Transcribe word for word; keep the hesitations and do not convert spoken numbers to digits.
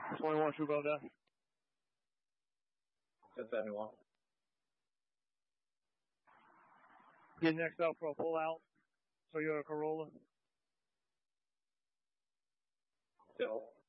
twenty-one True Golf Dash. ten seventy-one. Get next up for a pull out. Toyota Corolla. Still.